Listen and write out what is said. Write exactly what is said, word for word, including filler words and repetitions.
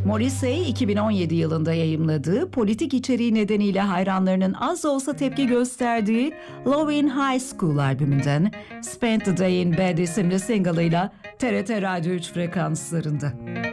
Morrissey iki bin on yedi yılında yayımladığı politik içeriği nedeniyle hayranlarının az da olsa tepki gösterdiği Love in High School albümünden Spent the Day in Bed isimli single'ıyla T R T Radyo üç frekanslarında.